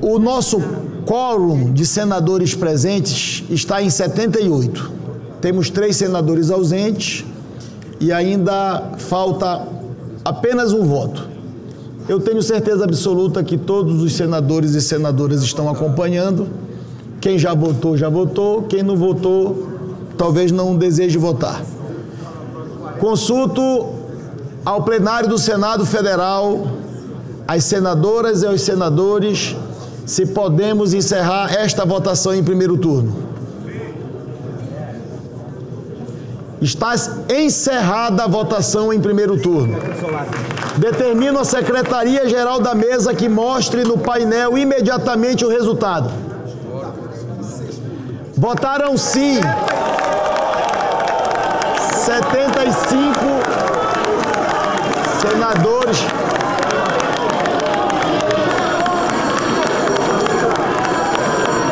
O nosso quórum de senadores presentes está em 78. Temos 3 senadores ausentes e ainda falta apenas um voto. Eu tenho certeza absoluta que todos os senadores e senadoras estão acompanhando. Quem já votou. Quem não votou, talvez não deseje votar. Consulto ao plenário do Senado Federal, às senadoras e aos senadores, se podemos encerrar esta votação em primeiro turno. Está encerrada a votação em primeiro turno. Determino a Secretaria-Geral da Mesa que mostre no painel imediatamente o resultado. Votaram sim 75 senadores.